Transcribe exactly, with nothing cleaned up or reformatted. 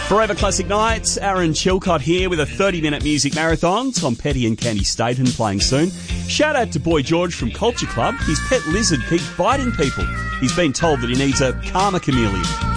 Forever Classic Nights, Aaron Chilcott here with a thirty-minute music marathon. Tom Petty and Candy Staten playing soon. Shout out to Boy George from Culture Club. His pet lizard keeps biting people. He's been told that he needs a karma chameleon.